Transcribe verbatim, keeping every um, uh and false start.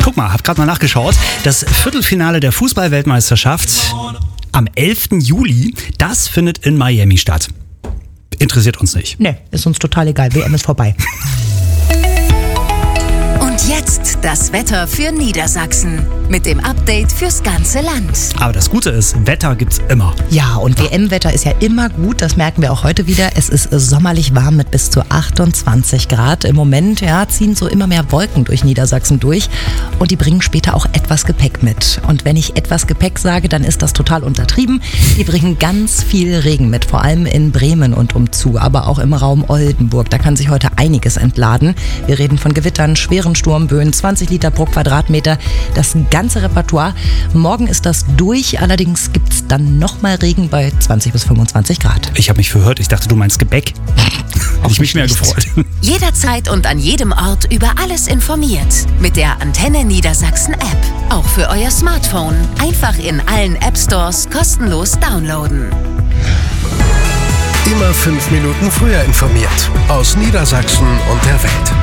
guck mal, hab gerade mal nachgeschaut. Das Viertelfinale der Fußball-Weltmeisterschaft am elften Juli, das findet in Miami statt. Interessiert uns nicht. Nee, ist uns total egal. W M ist vorbei. Und jetzt das Wetter für Niedersachsen mit dem Update fürs ganze Land. Aber das Gute ist, Wetter gibt's immer. Ja, und W M-Wetter ist ja immer gut, das merken wir auch heute wieder. Es ist sommerlich warm mit bis zu achtundzwanzig Grad. Im Moment ja, ziehen so immer mehr Wolken durch Niedersachsen durch und die bringen später auch etwas Gepäck mit. Und wenn ich etwas Gepäck sage, dann ist das total untertrieben. Die bringen ganz viel Regen mit, vor allem in Bremen und umzu, aber auch im Raum Oldenburg. Da kann sich heute einiges entladen. Wir reden von Gewittern, schweren Sturmböen, zwanzig Liter pro Quadratmeter. Das ganze Repertoire. Morgen ist das durch, allerdings gibt es dann nochmal Regen bei zwanzig bis fünfundzwanzig Grad. Ich habe mich verhört, ich dachte, du meinst Gebäck. Hätte ich mich mehr gefreut. Jederzeit und an jedem Ort über alles informiert. Mit der Antenne Niedersachsen App. Auch für euer Smartphone. Einfach in allen App Stores kostenlos downloaden. Immer fünf Minuten früher informiert. Aus Niedersachsen und der Welt.